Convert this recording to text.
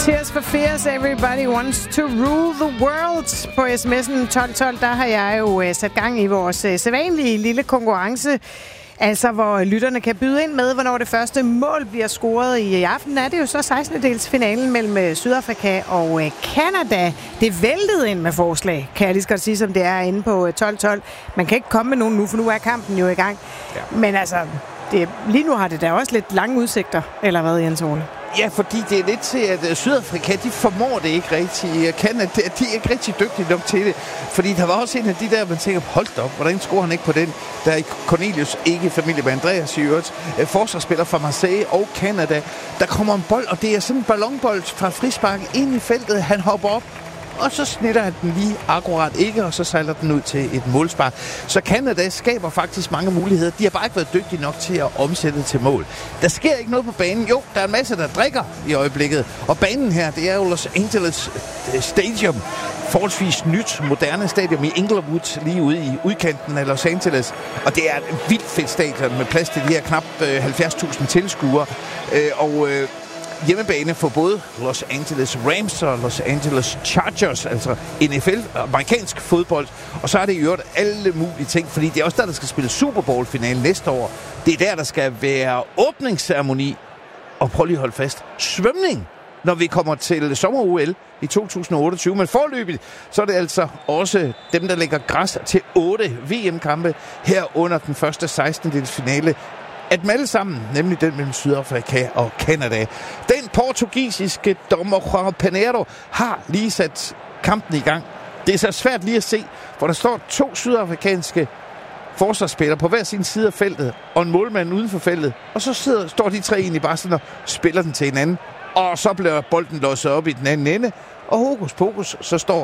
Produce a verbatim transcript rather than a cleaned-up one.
Tears for Fears, Everybody Wants to Rule the World. På sms'en tolv tolv, der har jeg jo uh, sat gang i vores uh, sædvanlige lille konkurrence. Altså, hvor lytterne kan byde ind med, hvornår det første mål bliver scoret. I aften er det jo så sekstende-dels finalen mellem Sydafrika og Canada. Det væltede ind med forslag, kan jeg lige skal sige, som det er inde på tolv tolv. Man kan ikke komme med nogen nu, for nu er kampen jo i gang. Ja. Men altså, det, lige nu har det da også lidt lange udsigter, eller hvad, Jens Ole? Ja, fordi det er lidt til, at Sydafrika, de formår det ikke rigtig. Canada, de er ikke rigtig dygtige nok til det. Fordi der var også en af de der, man tænker, hold da op, hvordan scorer han ikke på den? Der er Cornelius, ikke familie med Andreas i øvrigt, forsvarsspiller fra Marseille og Canada. Der kommer en bold, og det er sådan en ballonbold fra frispark ind i feltet. Han hopper op, og så snitter han den lige akkurat ikke, og så sejler den ud til et målspark. Så Canada skaber faktisk mange muligheder. De har bare ikke været dygtige nok til at omsætte det til mål. Der sker ikke noget på banen. Jo, der er en masse, der drikker i øjeblikket. Og banen her, det er jo Los Angeles Stadium. Forholdsvis nyt, moderne stadion i Inglewood, lige ude i udkanten af Los Angeles. Og det er et vildt fedt stadion med plads til de her knap halvfjerds tusind tilskuere. Og hjemmebane for både Los Angeles Rams og Los Angeles Chargers, altså N F L, amerikansk fodbold. Og så er det i øvrigt alle mulige ting, fordi det er også der, der skal spille Super Bowl-finale næste år. Det er der, der skal være åbningsceremoni. Og prøv lige at holde fast. Svømning, når vi kommer til sommer-O L i to tusind og otteogtyve. Men forløbigt, så er det altså også dem, der lægger græs til otte V M-kampe her under den første sekstende-dels finale. At dem alle sammen, nemlig den mellem Sydafrika og Canada. Den portugisiske dommer João Pinheiro har lige sat kampen i gang. Det er så svært lige at se, for der står to sydafrikanske forsvarsspillere på hver sin side af feltet, og en målmand uden for feltet. Og så sidder, står de tre egentlig bare sådan og spiller den til hinanden. Og så bliver bolden låst op i den anden ende. Og hokus pokus, så står